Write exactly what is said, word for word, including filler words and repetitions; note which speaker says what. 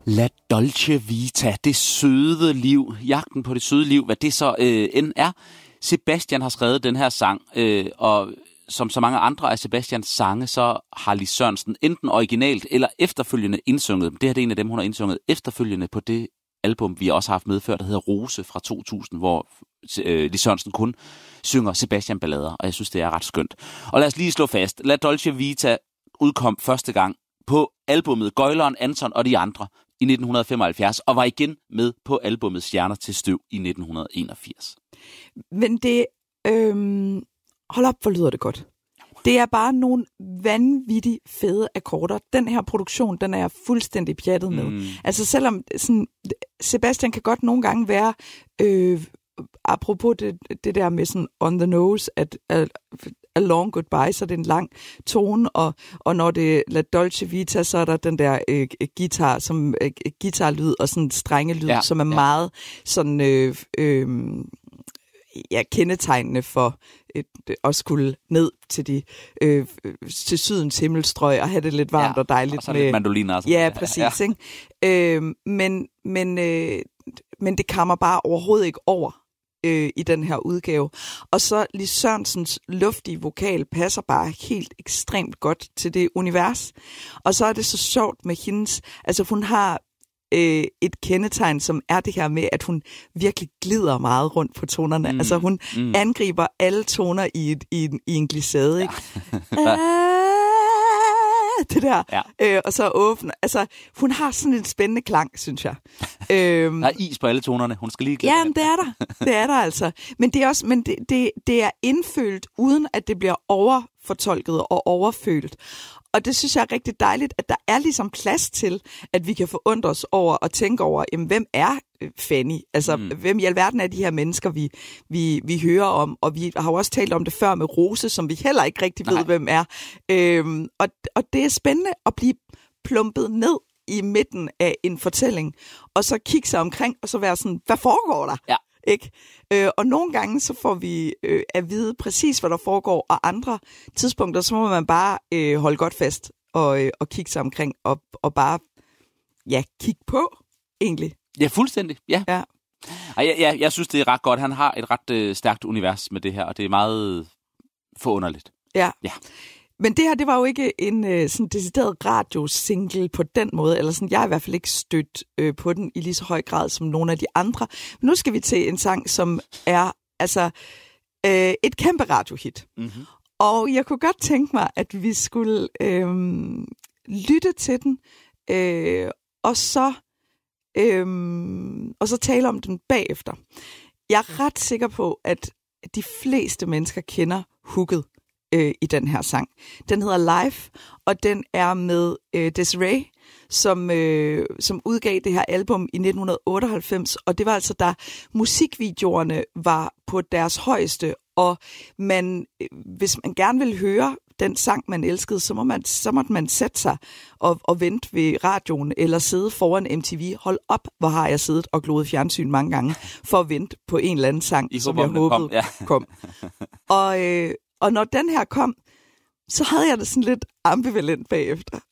Speaker 1: La Dolce Vita, det søde liv, jagten på det søde liv, hvad det så øh, end er. Sebastian har skrevet den her sang, øh, og som så mange andre af Sebastians sange, så har Lis Sørensen enten originalt eller efterfølgende indsunget. Det her det er en af dem, hun har indsunget efterfølgende på det album, vi også har haft med før, der hedder Rose fra to tusind, hvor øh, Lis Sørensen kun synger Sebastian-ballader, og jeg synes, det er ret skønt. Og lad os lige slå fast, La Dolce Vita udkom første gang på albummet Gøgleren, Anton og de andre i nitten femoghalvfjerds, og var igen med på albummet Stjerner til støv i nitten enogfirs.
Speaker 2: Men det... Øhm, hold op, hvor lyder det godt. Det er bare nogle vanvittigt fede akkorder. Den her produktion, den er jeg fuldstændig pjattet med. Mm. Altså selvom sådan, Sebastian kan godt nogle gange være, øh, apropos det, det der med sådan on the nose, at a, a long goodbye, så det er en lang tone, og, og når det er La Dolce Vita, så er der den der øh, guitar, som øh, guitarlyd og sådan strengelyd, ja, som er ja. meget sådan... Øh, øh, ja, kendetegnende for et, at skulle ned til de øh, til sydens himmelstrøg og have det lidt varmt ja, og dejligt
Speaker 1: og så
Speaker 2: med
Speaker 1: lidt mandoliner. Og
Speaker 2: ja, præcis. Ja. Ikke? Øh, men men øh, men det kammer bare overhovedet ikke over øh, i den her udgave. Og så Lis Sørensens luftige vokal passer bare helt ekstremt godt til det univers. Og så er det så sjovt med hendes, altså hun har et kendetegn, som er det her med, at hun virkelig glider meget rundt på tonerne. Mm. Altså hun mm. angriber alle toner i, et, i, en, i en glissade. Ikke? Ja. Det der. Ja. Øh, og så åbner. Altså, hun har sådan en spændende klang, synes jeg. øhm,
Speaker 1: der er is på alle tonerne. Hun skal lige glide.
Speaker 2: Ja, men det er der. Det er der altså. Men det er også, men det, det, det er indfølt, uden at det bliver overfortolket og overfølt. Og det synes jeg er rigtig dejligt, at der er ligesom plads til, at vi kan forundre os over og tænke over, jamen, hvem er Fanny? Altså, mm. hvem i alverden er de her mennesker, vi, vi, vi hører om? Og vi har jo også talt om det før med Rose, som vi heller ikke rigtig ved, Nej. hvem er. Øhm, og, og det er spændende at blive plumpet ned i midten af en fortælling, og så kigge sig omkring, og så være sådan, hvad foregår der?
Speaker 1: Ja.
Speaker 2: Ikke? Øh, og nogle gange så får vi øh, at vide præcis, hvad der foregår, og andre tidspunkter, så må man bare øh, holde godt fast og, øh, og kigge sig omkring, og, og bare ja, kigge på, egentlig.
Speaker 1: Ja, fuldstændig. Ja.
Speaker 2: ja.
Speaker 1: Ej, jeg, jeg, jeg synes, det er ret godt. Han har et ret øh, stærkt univers med det her, og det er meget forunderligt.
Speaker 2: Ja.
Speaker 1: ja.
Speaker 2: Men det her, det var jo ikke en øh, sådan decideret radiosingle på den måde, eller sådan, jeg har i hvert fald ikke stødt øh, på den i lige så høj grad som nogle af de andre. Men nu skal vi til en sang, som er altså øh, et kæmpe radiohit. Mm-hmm. Og jeg kunne godt tænke mig, at vi skulle øh, lytte til den, øh, og så øh, og så tale om den bagefter. Jeg er ret sikker på, at de fleste mennesker kender hooket i den her sang. Den hedder Live, og den er med øh, Desiree, som, øh, som udgav det her album i nitten otteoghalvfems, og det var altså, da musikvideoerne var på deres højeste, og man, hvis man gerne vil høre den sang, man elskede, så, må man, så måtte man sætte sig og, og vente ved radioen, eller sidde foran M T V. Hold op, hvor har jeg siddet og gloet fjernsyn mange gange, for at vente på en eller anden sang,
Speaker 1: I
Speaker 2: som
Speaker 1: håber,
Speaker 2: jeg håbede kom. Ja. kom. Og øh, Og når den her kom, så havde jeg det sådan lidt ambivalent bagefter.